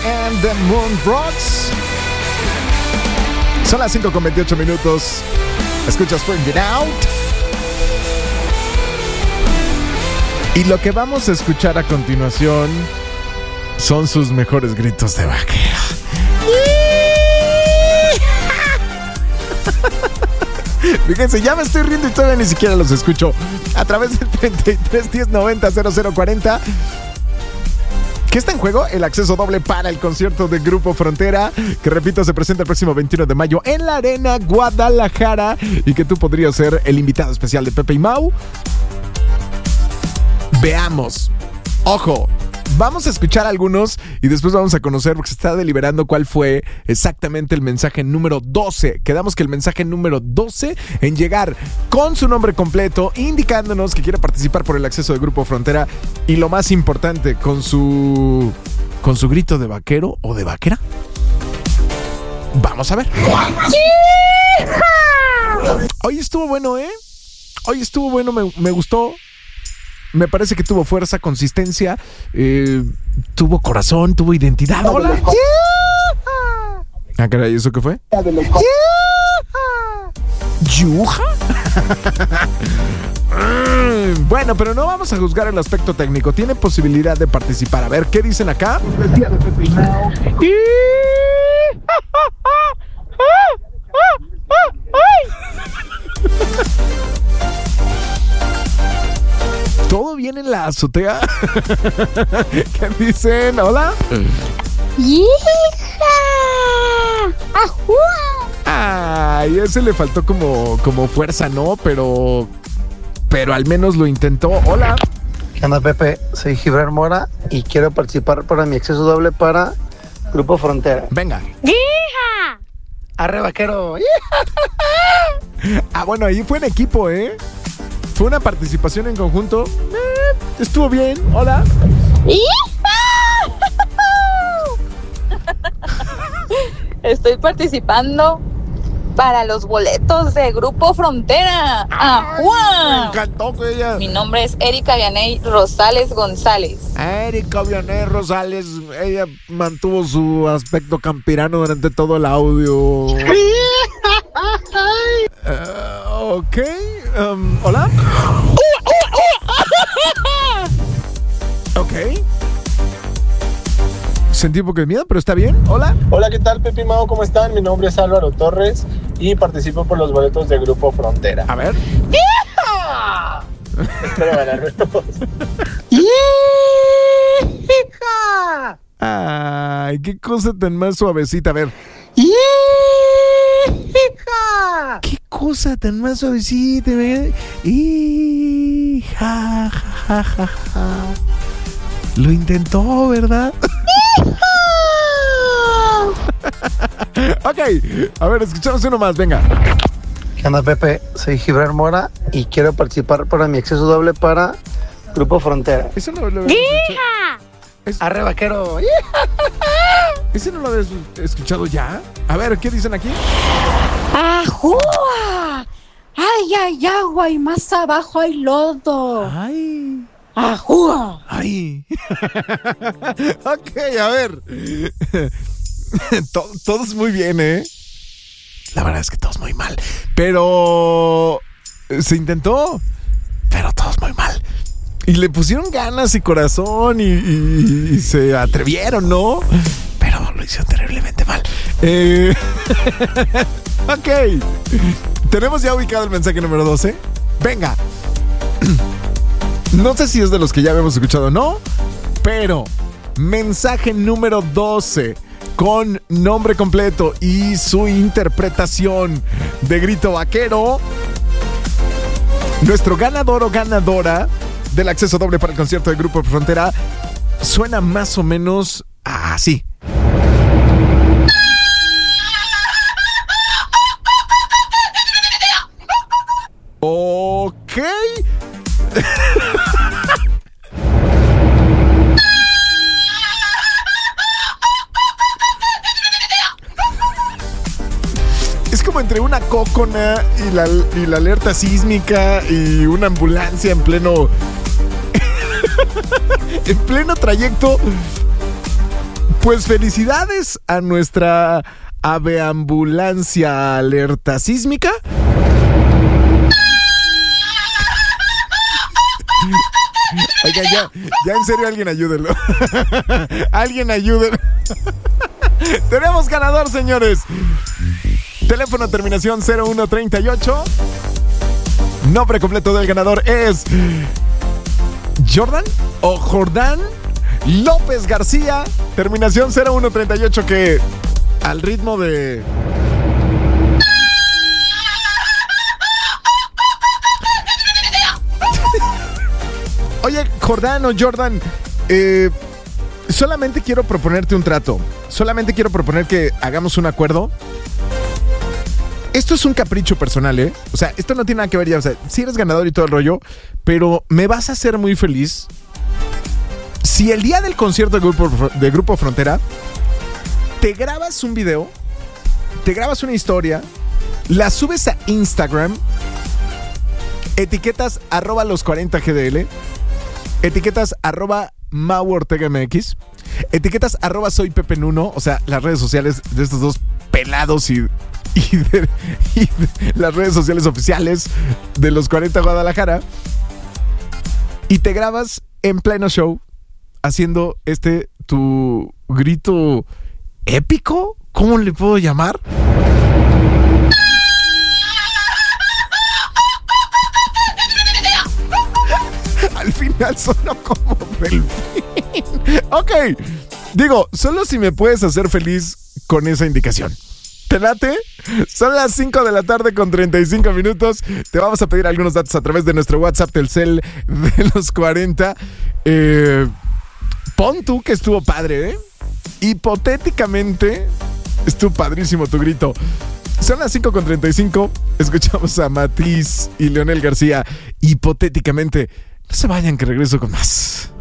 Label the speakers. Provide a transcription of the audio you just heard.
Speaker 1: and the Moon Rocks. Son las 5:28. Escuchas Bring It Out. Y lo que vamos a escuchar a continuación son sus mejores gritos de vaquero. Fíjense, ya me estoy riendo y todavía ni siquiera los escucho. A través del 33 10 90 0040. ¿Qué está en juego? El acceso doble para el concierto de Grupo Frontera, que repito, se presenta el próximo 21 de mayo en la Arena Guadalajara, y que tú podrías ser el invitado especial de Pepe y Mau. Veamos. Ojo, vamos a escuchar algunos y después vamos a conocer, porque se está deliberando cuál fue exactamente el mensaje número 12. Quedamos que el mensaje número 12 en llegar con su nombre completo, indicándonos que quiere participar por el acceso de Grupo Frontera, y lo más importante, con su grito de vaquero o de vaquera. Vamos a ver. Hoy estuvo bueno, ¿eh? Hoy estuvo bueno, me gustó. Me parece que tuvo fuerza, consistencia, tuvo corazón, tuvo identidad. ¡Hola! Ah, caray, ¿eso qué fue? ¿Yuja? Bueno, pero no vamos a juzgar el aspecto técnico. Tiene posibilidad de participar. A ver, ¿qué dicen acá? ¿Todo bien en la azotea? ¿Qué dicen? ¿Hola?
Speaker 2: ¡Hija! ¡Ajúa!
Speaker 1: Ay, ese le faltó como fuerza, ¿no? Pero al menos lo intentó. Hola.
Speaker 3: ¿Qué onda, Pepe? Soy Gibran Mora y quiero participar para mi acceso doble para Grupo Frontera.
Speaker 1: Venga.
Speaker 2: ¡Hija!
Speaker 3: ¡Arre, vaquero!
Speaker 1: Ah, bueno, ahí fue en equipo, ¿eh? Fue una participación en conjunto. Estuvo bien. Hola.
Speaker 4: Estoy participando para los boletos de Grupo Frontera. ¡Ajúa!
Speaker 1: Me encantó que ella.
Speaker 4: Mi nombre es Erika Vianey Rosales González.
Speaker 1: Erika Vianey Rosales. Ella mantuvo su aspecto campirano durante todo el audio. Ok. ¿Hola? Ok. Sentí un poco de miedo, pero está bien. Hola.
Speaker 5: Hola, ¿qué tal, Pepe y Mau? ¿Cómo están? Mi nombre es Álvaro Torres y participo por los boletos de Grupo Frontera.
Speaker 1: A ver.
Speaker 5: Espero ganarme.
Speaker 3: ¡Hija!
Speaker 1: Ay, qué cosa tan más suavecita. A ver.
Speaker 3: ¡Hija!
Speaker 1: Qué cosa tan más suavecita. Ja, ja, ja, ja. Lo intentó, ¿verdad? Ok, a ver, escuchamos uno más, venga.
Speaker 3: ¿Qué onda, Pepe? Soy Gibran Mora y quiero participar para mi acceso doble para Grupo Frontera.
Speaker 1: Eso no lo
Speaker 2: ¡Hija!
Speaker 3: ¡Arre, vaquero!
Speaker 1: ¿Ese no lo habías escuchado ya? A ver, ¿qué dicen aquí?
Speaker 2: ¡Ajúa! ¡Ay, hay agua y más abajo hay lodo!
Speaker 1: Ay.
Speaker 2: ¡Ajúa!
Speaker 1: Ay. Ok, a ver. Todos muy bien, ¿eh? La verdad es que todos muy mal. Pero se intentó. Pero todos muy mal. Y le pusieron ganas y corazón y se atrevieron, ¿no? Pero lo hicieron terriblemente mal. Ok. Tenemos ya ubicado el mensaje número 12. Venga. No sé si es de los que ya habíamos escuchado o no, pero mensaje número 12 con nombre completo y su interpretación de grito vaquero. Nuestro ganador o ganadora del acceso doble para el concierto de Grupo Frontera suena más o menos así. Ok. Es como entre una cócona y la alerta sísmica y una ambulancia en pleno trayecto Pues felicidades a nuestra aveambulancia alerta sísmica. Oigan, ya en serio, alguien ayúdenlo. Alguien ayúdenlo. Tenemos ganador, señores. Teléfono terminación 0138. Nombre completo del ganador es Jordan o Jordán López García. Terminación 0138, que al ritmo de... Oye, Jordán o Jordan, solamente quiero proponerte un trato. Solamente quiero proponer que hagamos un acuerdo. Esto es un capricho personal, ¿eh? O sea, esto no tiene nada que ver ya. O sea, sí eres ganador y todo el rollo, pero me vas a hacer muy feliz si el día del concierto de Grupo Frontera te grabas un video, te grabas una historia, la subes a Instagram, etiquetas @los40gdl, etiquetas @MauOrtegaMX, etiquetas @soypepenuno, o sea, las redes sociales de estos dos pelados y de las redes sociales oficiales de los 40 Guadalajara, y te grabas en pleno show haciendo tu grito épico. ¿Cómo le puedo llamar? Al final sonó como delfín. Ok, digo, solo si me puedes hacer feliz con esa indicación. ¿Te late? Son las 5 de la tarde con 35 minutos. Te vamos a pedir algunos datos a través de nuestro WhatsApp Telcel de los 40. Pon tú que estuvo padre, ¿eh? Hipotéticamente, estuvo padrísimo tu grito. Son las 5 con 35. Escuchamos a Matiz y Leonel García. Hipotéticamente. No se vayan, que regreso con más.